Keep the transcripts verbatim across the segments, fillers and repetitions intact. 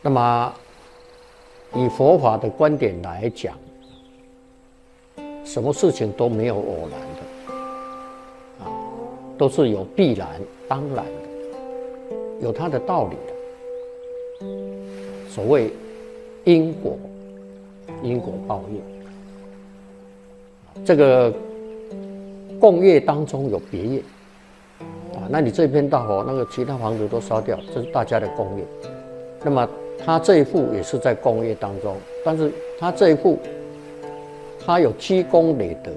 那么以佛法的观点来讲，什么事情都没有偶然的，啊，都是有必然、当然的，有它的道理的。所谓因果，因果报应，这个共业当中有别业，啊，那你这片大火，那个其他房子都烧掉，这是大家的共业。那么他这一户也是在共业当中，但是他这一户，他有积功累德，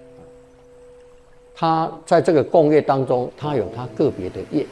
他在这个共业当中，他有他个别的业。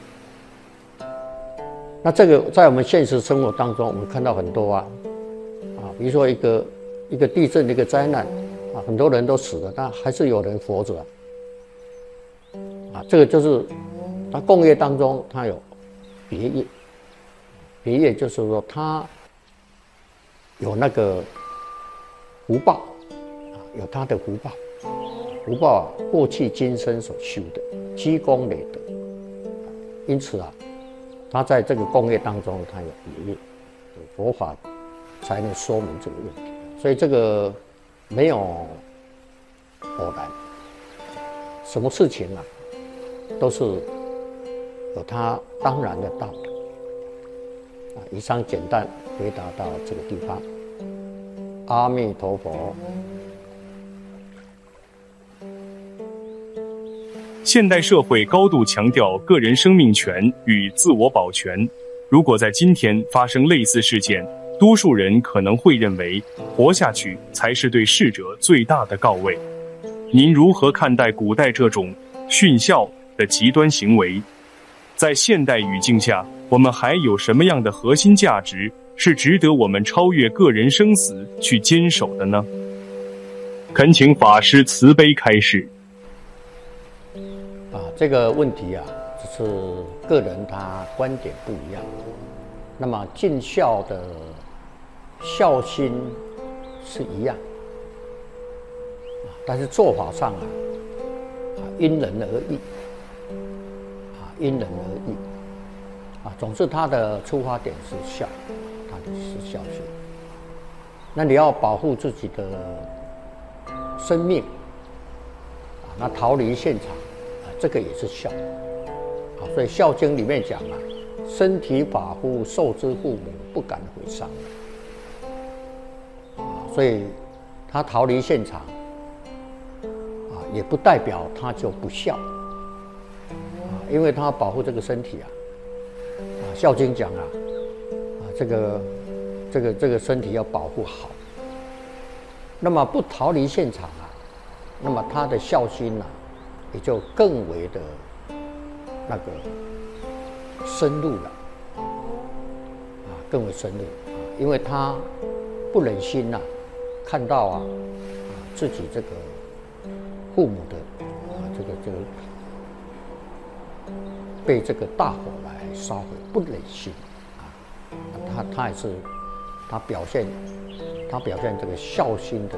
那这个在我们现实生活当中，我们看到很多啊，啊，比如说一个一个地震、一个灾难，啊，很多人都死了，但还是有人活着，啊，这个就是他共业当中，他有别业，别业就是说他有那个福报，啊，有他的福报，福报啊，过去今生所修的积功累德，因此啊。他在这个共业当中，他有别业，佛法才能说明这个问题。所以这个没有偶然，什么事情啊，都是有它当然的道理。啊，以上简单回答到这个地方。阿弥陀佛。 现代社会高度强调个人生命权与自我保全，如果在今天发生类似事件，多数人可能会认为活下去才是对逝者最大的告慰。您如何看待古代这种殉孝的极端行为？在现代语境下，我们还有什么样的核心价值是值得我们超越个人生死去坚守的呢？恳请法师慈悲开示。 啊，这个问题啊，只是个人他观点不一样。那么尽孝的孝心是一样，但是做法上啊，啊因人而异，啊因人而异，啊总之他的出发点是孝，他的是孝心。那你要保护自己的生命，啊那逃离现场。这个也是孝，啊，所以《孝经》里面讲啊，身体发肤受之父母，不敢毁伤。啊，所以他逃离现场，啊，也不代表他就不孝，啊，因为他保护这个身体啊，啊，《孝经》讲啊，啊，这个这个这个身体要保护好。那么不逃离现场啊，那么他的孝心啊。也就更为的那个深入了，啊，更为深入啊，因为他不忍心呐、啊，看到啊，啊自己这个父母的啊这个这个被这个大火来烧毁，不忍心啊，他他也是他表现他表现这个孝心的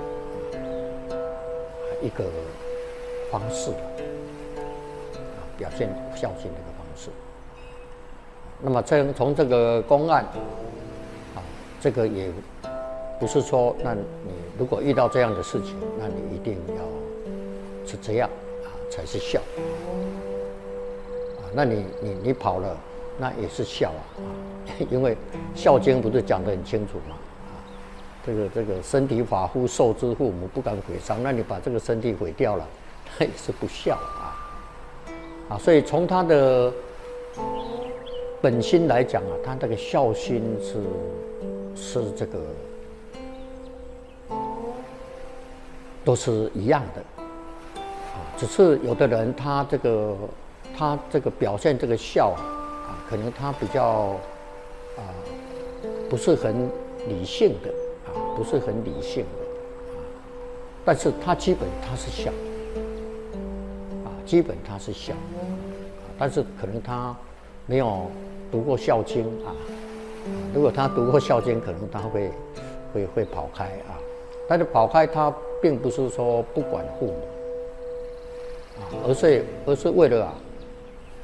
一个方式了。表现孝心的一个方式。那么从从这个公案，啊，这个也不是说，那你如果遇到这样的事情，那你一定要是这样啊，才是孝。啊，那你你你跑了，那也是孝啊，啊，因为《孝经》不是讲得很清楚嘛，啊，这个这个身体发肤受之父母，不敢毁伤，那你把这个身体毁掉了，那也是不孝啊。啊，所以从他的本心来讲啊，他这个孝心是是这个都是一样的，啊，只是有的人他这个他这个表现这个孝啊，啊，可能他比较啊不是很理性的啊，不是很理性的啊，但是他基本他是孝。基本他是孝，但是可能他没有读过《孝经》啊。如果他读过《孝经》，可能他会会会跑开啊。但是跑开，他并不是说不管父母啊，而是而是为了啊